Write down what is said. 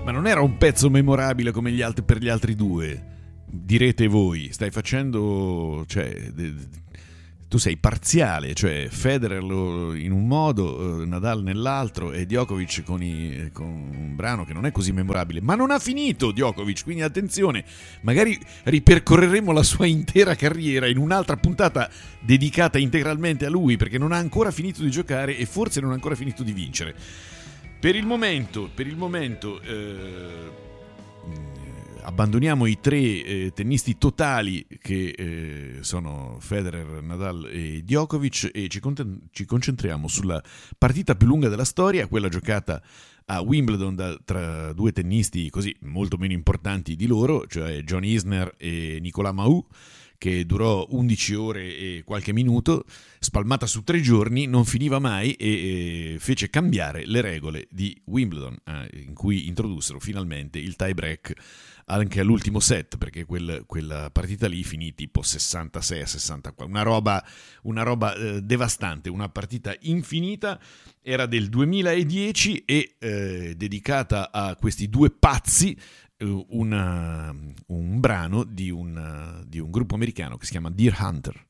Ma non era un pezzo memorabile come gli altri per gli altri due? Direte voi, stai facendo, cioè, tu sei parziale, cioè Federer in un modo, Nadal nell'altro e Djokovic con un brano che non è così memorabile, ma non ha finito Djokovic, quindi attenzione, magari ripercorreremo la sua intera carriera in un'altra puntata dedicata integralmente a lui, perché non ha ancora finito di giocare e forse non ha ancora finito di vincere. Per il momento abbandoniamo i tre tennisti totali che sono Federer, Nadal e Djokovic e ci concentriamo sulla partita più lunga della storia, quella giocata a Wimbledon tra due tennisti così molto meno importanti di loro, cioè John Isner e Nicolas Mahut, che durò 11 ore e qualche minuto, spalmata su 3 giorni, non finiva mai e fece cambiare le regole di Wimbledon, in cui introdussero finalmente il tie break anche all'ultimo set, perché quella partita lì finì tipo 66-64, una roba devastante, una partita infinita. Era del 2010 e dedicata a questi due pazzi, un brano di un gruppo americano che si chiama Deer Hunter.